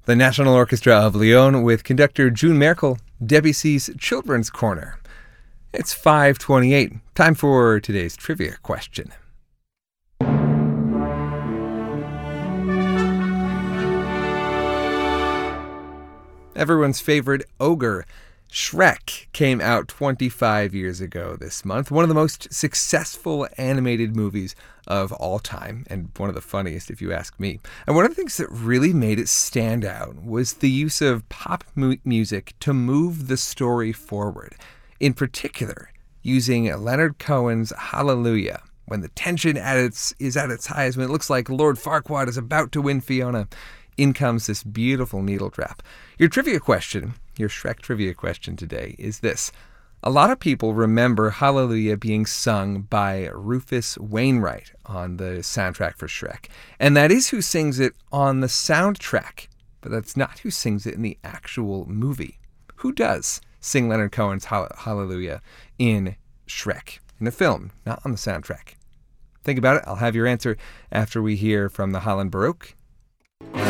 The National Orchestra of Lyon with conductor June Merkel, Debussy's Children's Corner. It's 5:28. Time for today's trivia question. Everyone's favorite ogre, Shrek, came out 25 years ago this month. One of the most successful animated movies of all time, and one of the funniest if you ask me. And one of the things that really made it stand out was the use of pop music to move the story forward. In particular, using Leonard Cohen's Hallelujah. When the tension is at its highest, when it looks like Lord Farquaad is about to win Fiona, in comes this beautiful needle drop. Your Shrek trivia question today is this. A lot of people remember Hallelujah being sung by Rufus Wainwright on the soundtrack for Shrek. And that is who sings it on the soundtrack. But that's not who sings it in the actual movie. Who does sing Leonard Cohen's Hallelujah in Shrek? In the film, not on the soundtrack. Think about it. I'll have your answer after we hear from the Holland Baroque.